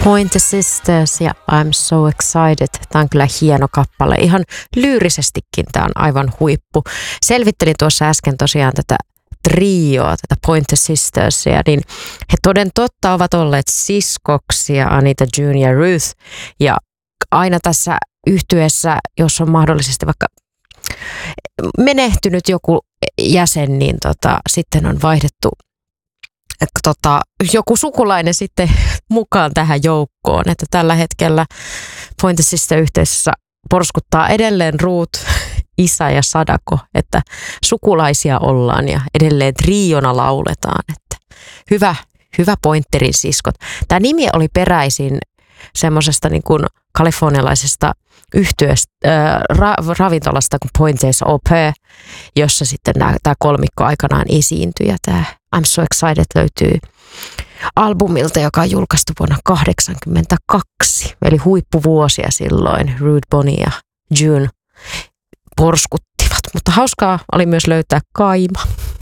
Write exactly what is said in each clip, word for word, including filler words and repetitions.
Pointer Sisters ja I'm So Excited. Tämä on kyllä hieno kappale. Ihan lyyrisestikin tämä on aivan huippu. Selvittelin tuossa äsken tosiaan tätä trioa, tätä Pointer Sistersia, niin he toden totta ovat olleet siskoksia, Anita, June ja Ruth. Ja aina tässä yhtyeessä, jos on mahdollisesti vaikka menehtynyt joku jäsen, niin tota, sitten on vaihdettu tota, joku sukulainen sitten mukaan tähän joukkoon. Että tällä hetkellä Pointer Sister-yhteisössä porskuttaa edelleen Ruth, Isa ja Sadako, että sukulaisia ollaan ja edelleen triona lauletaan. Että hyvä, hyvä Pointerin siskot. Tämä nimi oli peräisin semmoisesta niin kuin kalifornialaisesta yhtyeestä, äh, ra, ravintolasta kuin Pointers Au Pair, jossa sitten tämä kolmikko aikanaan esiintyi. Ja tämä I'm So Excited löytyy albumilta, joka on julkaistu vuonna tuhatyhdeksänsataakahdeksankymmentäkaksi. Eli huippuvuosia silloin. Ruth, Bonnie ja June porskuttivat. Mutta hauskaa oli myös löytää Kaima.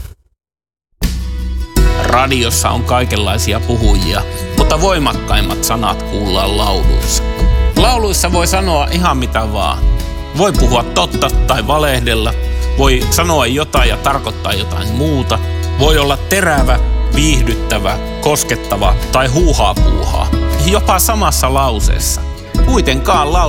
Radiossa on kaikenlaisia puhujia, mutta voimakkaimmat sanat kuullaan lauluissa. Lauluissa voi sanoa ihan mitä vaan. Voi puhua totta tai valehdella. Voi sanoa jotain ja tarkoittaa jotain muuta. Voi olla terävä, viihdyttävä, koskettava tai huuhaa puuhaa. Jopa samassa lauseessa. Kuitenkaan laulu